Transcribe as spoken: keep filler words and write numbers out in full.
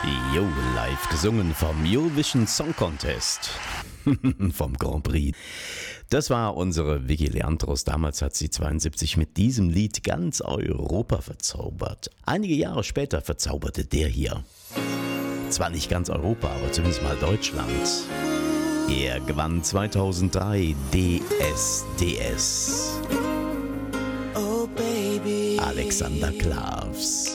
Jo, live gesungen vom Eurovision Song Contest. Vom Grand Prix. Das war unsere Vicky Leandros. Damals hat sie zweiundsiebzig mit diesem Lied ganz Europa verzaubert. Einige Jahre später verzauberte der hier. Zwar nicht ganz Europa, aber zumindest mal Deutschland. Er gewann zweitausenddrei D S D S. Oh baby. Alexander Klavs.